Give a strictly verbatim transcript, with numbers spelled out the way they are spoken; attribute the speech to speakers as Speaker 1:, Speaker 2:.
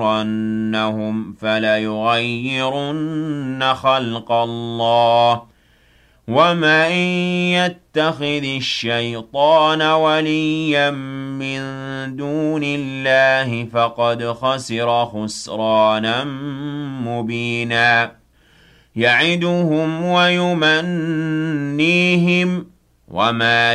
Speaker 1: لَنُغْوِيَنَّهُمْ فَلَيُغَيِّرُنَّ خَلْقَ اللَّهِ وَمَن يَتَّخِذِ الشَّيْطَانَ وَلِيًّا مِّن دُونِ اللَّهِ فَقَدْ خَسِرَ خُسْرَانًا مُّبِينًا يَعِدُهُمْ وَيُمَنِّيهِمْ وَمَا